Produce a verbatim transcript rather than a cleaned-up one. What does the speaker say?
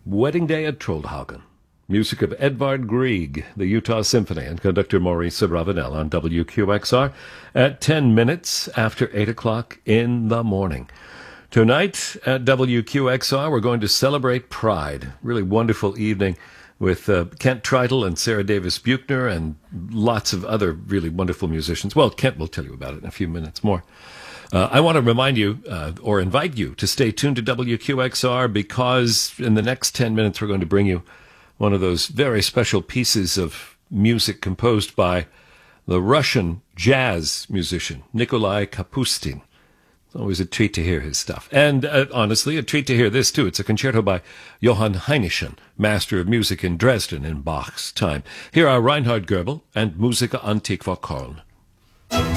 Wedding Day at Trollhagen. Music of Edvard Grieg, the Utah Symphony, and conductor Maurice Ravenel on W Q X R at ten minutes after eight o'clock in the morning. Tonight at W Q X R, we're going to celebrate Pride. Really wonderful evening with uh, Kent Tritle and Sarah Davis Buchner and lots of other really wonderful musicians. Well, Kent will tell you about it in a few minutes more. Uh, I want to remind you, uh, or invite you, to stay tuned to W Q X R because in the next ten minutes we're going to bring you one of those very special pieces of music composed by the Russian jazz musician Nikolai Kapustin. It's always a treat to hear his stuff. And uh, honestly, a treat to hear this, too. It's a concerto by Johann Heinichen, master of music in Dresden in Bach's time. Here are Reinhard Goebel and Musica Antiqua Köln.